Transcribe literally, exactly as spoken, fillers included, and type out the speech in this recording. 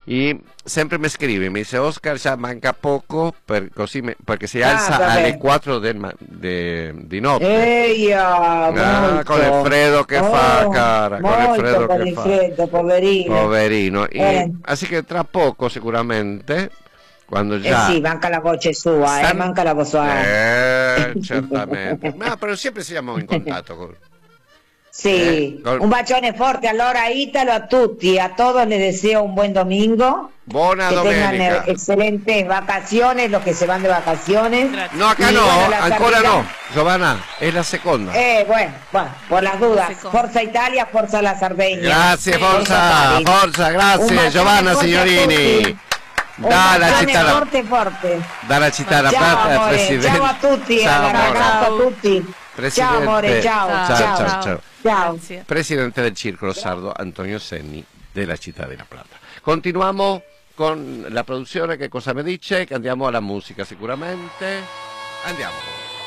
e sempre mi scrive, mi dice Oscar già manca poco per, così me, perché si Ah, alza vabbè. alle quattro del ma- de- di notte. Eia, Ah, molto. con il freddo che fa, Oh, cara, con il molto freddo con che il fa. freddo, poverino. Poverino. E, Eh. así che tra poco sicuramente, quando Eh già... sì, manca la voce sua, eh, Stan- manca la voce sua. Eh, certamente. Ma però sempre siamo in contatto con... Sì, Eh, col- un bacione forte allora Italo, a tutti, a todos les deseo un buen domingo, Buona que tengan domenica. eh, excelentes vacaciones, los que se van de vacaciones. Grazie. No, acá Y no, bueno, la ancora salida- no, Giovanna, è la seconda. Eh, bueno, bueno, por las dudas, seconda. Forza Italia, Forza la Sardegna. Grazie, Sì. forza, forza, Un grazie bacione Giovanna forte a signorini. tutti. Un Dalla bacione città, forte forte. dalla città da Ciao Plata, amore, presidente. ciao a tutti, Ciao, alla amore. ragazza, a Ciao. tutti. Presidente. Ciao amore, ciao, Ciao, ciao. ciao, ciao. Ciao. Grazie. Presidente del Circolo Sardo Antonio Senni della città della Plata. Continuiamo con la produzione, che cosa mi dice? Che andiamo alla musica sicuramente. Andiamo.